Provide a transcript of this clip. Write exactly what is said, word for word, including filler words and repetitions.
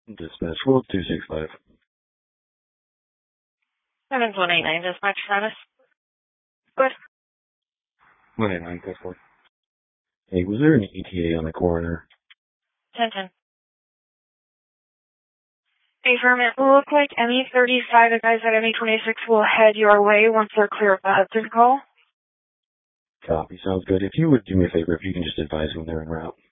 Dispatch World two six five. seven one eight nine, dispatch status. Good. one eight nine, code four. Hey, was there an E T A on the corner? ten ten. Affirmative. It will look like M E thirty-five, the guys at M E twenty-six will head your way once they're clear of that call. Copy, sounds good. If you would do me a favor, if you can just advise when they're en route.